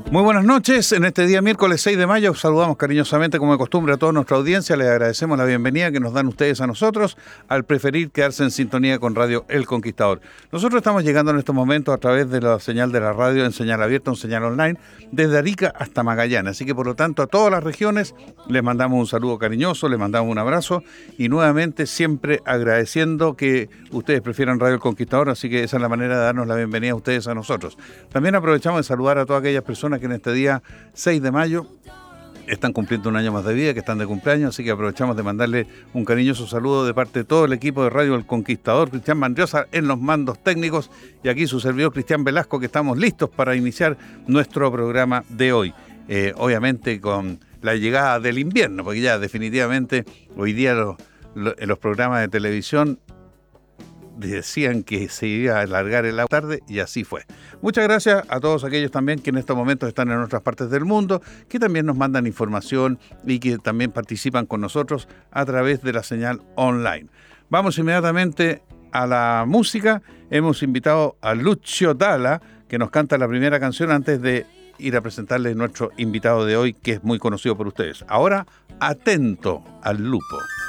Muy buenas noches, en este día miércoles 6 de mayo saludamos cariñosamente como de costumbre a toda nuestra audiencia, les agradecemos la bienvenida que nos dan ustedes a nosotros al preferir quedarse en sintonía con Radio El Conquistador. Nosotros estamos llegando en estos momentos a través de la señal de la radio en señal abierta, en señal online, desde Arica hasta Magallanes, así que por lo tanto a todas las regiones les mandamos un saludo cariñoso, les mandamos un abrazo y nuevamente siempre agradeciendo que ustedes prefieran Radio El Conquistador, así que esa es la manera de darnos la bienvenida a ustedes a nosotros. También aprovechamos de saludar a todas aquellas personas que en este día 6 de mayo están cumpliendo un año más de vida, que están de cumpleaños, así que aprovechamos de mandarle un cariñoso saludo de parte de todo el equipo de Radio El Conquistador, Cristian Mandriosa en los mandos técnicos y aquí su servidor Cristian Velasco, que estamos listos para iniciar nuestro programa de hoy. Obviamente con la llegada del invierno, porque ya definitivamente hoy día en los programas de televisión decían que se iba a alargar en la tarde y así fue. Muchas gracias a todos aquellos también que en estos momentos están en otras partes del mundo, que también nos mandan información y que también participan con nosotros a través de la señal online. Vamos inmediatamente a la música. Hemos invitado a Lucio Dalla, que nos canta la primera canción antes de ir a presentarles nuestro invitado de hoy, que es muy conocido por ustedes. Ahora, atento al lupo.